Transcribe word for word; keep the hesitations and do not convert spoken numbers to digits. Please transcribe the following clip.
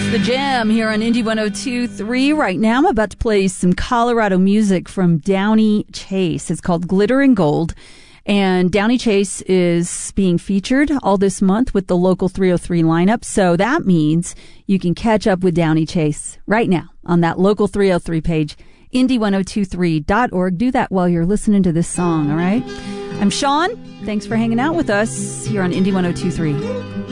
The Jam here on Indy one oh two point three. Right now I'm about to play some Colorado music from Downey Chase. It's called Glitter and Gold. And Downey Chase is being featured all this month with the Local three oh three lineup. So that means you can catch up with Downey Chase right now on that Local three oh three page, Indy ten twenty-three dot org. Do that while you're listening to this song, all right? I'm Sean. Thanks for hanging out with us here on Indy ten twenty-three.